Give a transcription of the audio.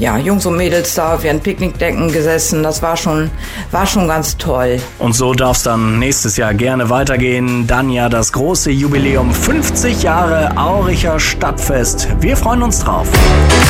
ja, Jungs und Mädels da auf ihren Picknickdecken gesessen. Das war schon ganz toll. Und so darf es dann nächstes Jahr gerne weitergehen. Dann ja das große Jubiläum 50 Jahre Auricher Stadtfest. Wir freuen uns drauf.